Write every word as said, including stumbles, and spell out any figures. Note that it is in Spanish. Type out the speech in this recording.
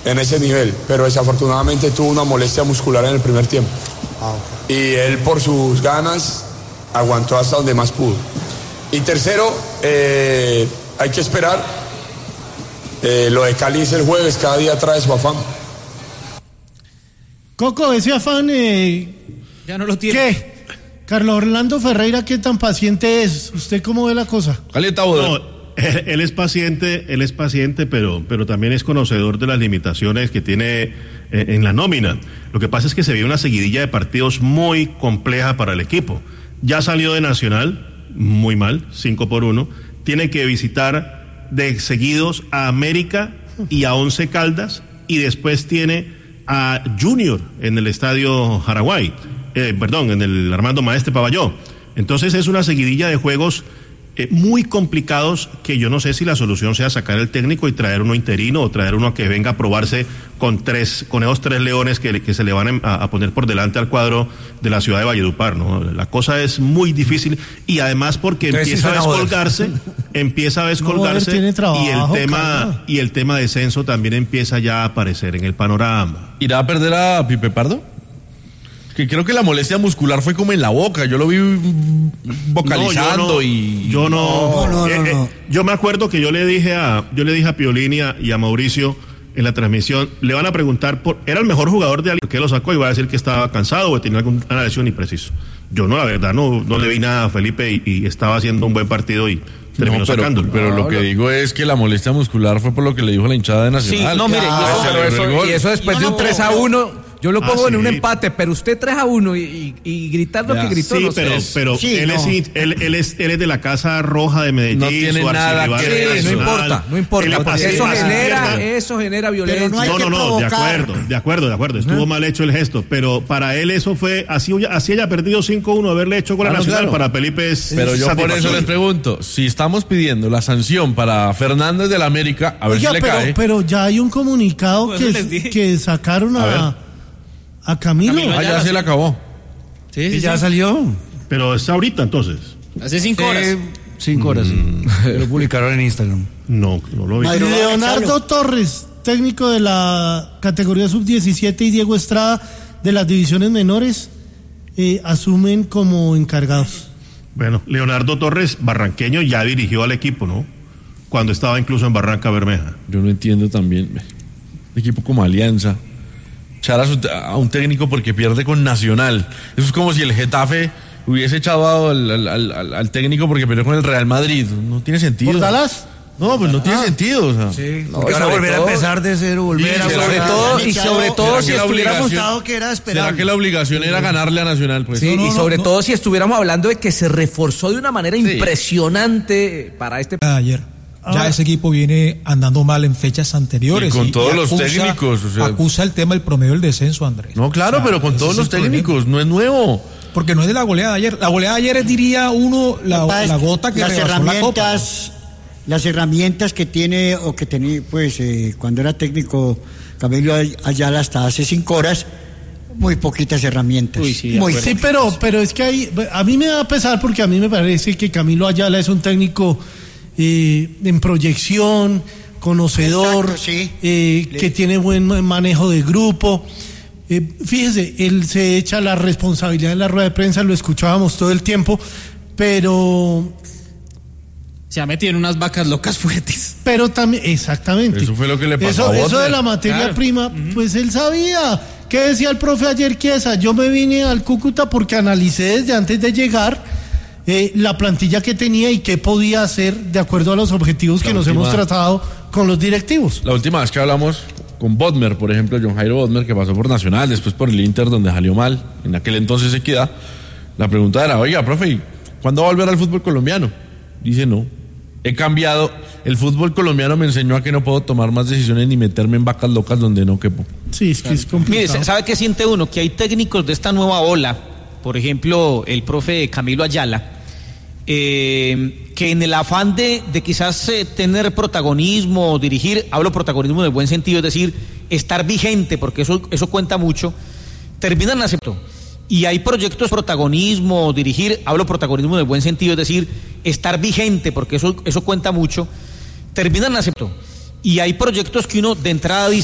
en ese nivel, pero desafortunadamente tuvo una molestia muscular en el primer tiempo. Ah, okay. Y él por sus ganas aguantó hasta donde más pudo. Y tercero, eh, hay que esperar. Eh, lo de Cali es el jueves, cada día trae su afán. Coco, ese afán, eh, ya no lo tiene. ¿Qué? Carlos Orlando Ferreira, ¿qué tan paciente es? ¿Usted cómo ve la cosa? No, él, él es paciente, él es paciente, pero, pero también es conocedor de las limitaciones que tiene eh, en la nómina. Lo que pasa es que se vio una seguidilla de partidos muy compleja para el equipo. Ya salió de Nacional, muy mal, cinco por uno. Tiene que visitar de seguidos a América y a Once Caldas, y después tiene a Junior en el estadio Jaraguay, eh, perdón, en el Armando Maestre Pavalló. Entonces es una seguidilla de juegos eh, muy complicados, que yo no sé si la solución sea sacar el técnico y traer uno interino, o traer uno que venga a probarse con tres, con esos tres leones que, que se le van a, a poner por delante al cuadro de la ciudad de Valledupar, ¿no? La cosa es muy difícil, y además porque Entonces, empieza sí a descolgarse, empieza a descolgarse, no, trabajo, y el tema, calma. y el tema descenso también empieza ya a aparecer en el panorama. ¿Irá a perder a Pipe Pardo? Que creo que la molestia muscular fue como en la boca, yo lo vi vocalizando. No, yo no, y yo no, no, no, eh, no, no. Eh, yo me acuerdo que yo le dije a yo le dije a Piolín y a, y a Mauricio en la transmisión, le van a preguntar por, era el mejor jugador de alguien, ¿por qué lo sacó? Y va a decir que estaba cansado o tenía alguna lesión impreciso. Yo no, la verdad, no, no le vi nada a Felipe, y, y estaba haciendo un buen partido y terminó no, pero, sacándolo. pero lo que digo es que la molestia muscular fue por lo que le dijo la hinchada de Nacional. Sí, no, mire, Ah, y eso, eso, eso- y y eso después No, de un no, tres a no. uno, yo lo pongo Ah, en un sí. empate, pero usted tres a uno y, y, y gritar lo Ya. que gritó. Sí, no sé. pero, pero Sí, él, no. es, él, él, es, él es de la Casa Roja de Medellín. No tiene su nada archirrival que de ver. Sí, no Nacional. importa, no importa, Él la porque pasea- eso así genera, pierda. eso genera violencia. no hay No, que no, no, de provocar. acuerdo, de acuerdo, de acuerdo. Estuvo mal hecho el gesto, pero para él eso fue, así, así haya perdido cinco uno, haberle hecho con la Ah, no, Nacional, claro. para Felipe es Pero yo por eso satisfactorio. les pregunto, si estamos pidiendo la sanción para Fernández de la América, a ver Oiga, si le pero, cae. pero ya hay un comunicado Pues eso les que, dije. que sacaron A ver. a, a Camilo. Camilo Ah, ya se le acabó. Sí, Y sí, ya sí. salió. Pero es ahorita entonces. Hace cinco horas. Eh, cinco horas, sí. Lo publicaron en Instagram. No, no lo vi. Madre- Pero, Leonardo Torres, técnico de la categoría sub diecisiete, y Diego Estrada de las divisiones menores, eh, asumen como encargados. Bueno, Leonardo Torres, barranqueño, ya dirigió al equipo, ¿no? Cuando estaba incluso en Barranca Bermeja. Yo no entiendo también. Un equipo como Alianza. Echar a, su- a un técnico porque pierde con Nacional. Eso es como si el Getafe hubiese echado al, al, al, al- al técnico porque perdió con el Real Madrid. No tiene sentido. ¿Por Dallas? No, pues no tiene sentido. O sea. Sí, No, porque ahora sobre volver todo- a empezar de cero, volver Y a sobre buscar. todo- y Ya sobre no- todo ¿será si que la estuviéramos- obligación que era esperable? ¿Será que la obligación era ganarle a Nacional? Pues Sí, No, no, y no, sobre no. todo si estuviéramos hablando de que se reforzó de una manera impresionante para este. Ayer. Ya Ah. ese equipo viene andando mal en fechas anteriores. Y con todos los técnicos, o sea- acusa el tema del promedio del descenso, Andrés. No, claro, O sea, pero con ese todos es los el problema. técnicos, no es nuevo. Porque no es de la goleada de ayer. La goleada de ayer es, diría uno, la, Lo que pasa la es que gota que las rebasó la copa. herramientas, las herramientas que tiene o que tenía, pues, eh, cuando era técnico Camilo Ayala hasta hace cinco horas, muy poquitas herramientas. Uy, sí, de muy acuerdo. Sí, pero, pero es que hay, a mí me da pesar, porque a mí me parece que Camilo Ayala es un técnico eh, en proyección, conocedor, Exacto, sí. eh, Le- que tiene buen ma- manejo de grupo. Eh, fíjese, él se echa la responsabilidad en la rueda de prensa, lo escuchábamos todo el tiempo, pero, Se ha metido en unas vacas locas fuertes. pero también, exactamente. Eso fue lo que le pasó Eso, a eso de Butler. la materia Claro. prima, pues él sabía. ¿Qué decía el profe ayer, Chiesa? Yo me vine al Cúcuta porque analicé desde antes de llegar eh, la plantilla que tenía y qué podía hacer de acuerdo a los objetivos La que nos última- hemos tratado con los directivos. La última vez que hablamos con Bodmer, por ejemplo, John Jairo Bodmer, que pasó por Nacional, después por el Inter, donde salió mal, en aquel entonces Equidad, la pregunta era, oiga, profe, ¿y ¿cuándo va a volver al fútbol colombiano? Dice, no, he cambiado, el fútbol colombiano me enseñó a que no puedo tomar más decisiones ni meterme en vacas locas donde no quepo. Sí, es que es Mire, complicado. ¿sabe qué siente uno? Que hay técnicos de esta nueva ola, por ejemplo, el profe Camilo Ayala, eh, que en el afán de, de quizás eh, tener protagonismo, dirigir, hablo protagonismo en el buen sentido, es decir, estar vigente, porque eso, eso cuenta mucho, terminan aceptando. Y hay proyectos de protagonismo, dirigir, hablo protagonismo en el buen sentido, es decir, estar vigente, porque eso, eso cuenta mucho, terminan aceptando. Y hay proyectos que uno de entrada dice,